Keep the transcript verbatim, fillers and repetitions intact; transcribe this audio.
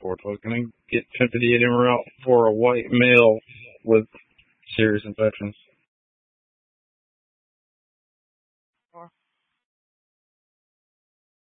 for it. So can I get fifty-eight en route for a white male with serious infections?